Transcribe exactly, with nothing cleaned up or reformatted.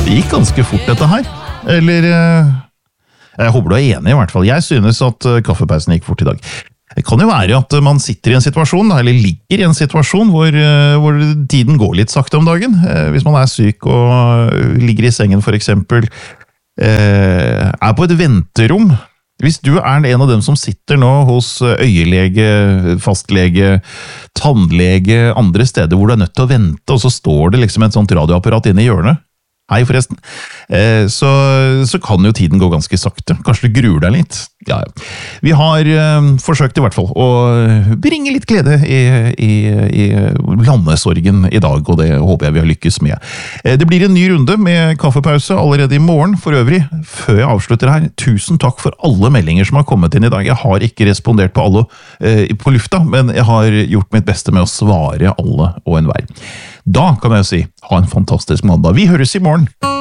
Det gikk ganske fort dette her. Eller, jeg håper du er enig i hvert fall. Jeg synes at kaffepausen gikk fort i dag. Det kan jo være at man sitter i en situasjon, eller ligger i en situasjon hvor, hvor tiden går litt sakte om dagen. Hvis man er syk og ligger i sengen for eksempel, er på et venterom. Hvis du er en av dem som sitter nå hos øyelege, fastlege, tannlege, andre steder hvor du er nødt til å vente, og så står det liksom et sånt radioapparat inne i hjørnet. Hei forresten. Eh, så, så kan jo tiden gå ganske sakte. Kanskje det gruer deg litt. Ja, ja. Vi har eh, forsøkt i hvert fall å bringe litt glede i, i, i landesorgen i dag, og det håper jeg vi har lykkes med. Eh, det blir en ny runde med kaffepause allerede i morgen. For øvrig, før jeg avslutter her, tusen takk for alle meldinger som har kommet inn i dag. Jeg har ikke respondert på alle eh, på lufta, men jeg har gjort mitt beste med å svare alle og enhver. Da kan jeg si, ha en fantastisk mandag. Vi høres i morgen.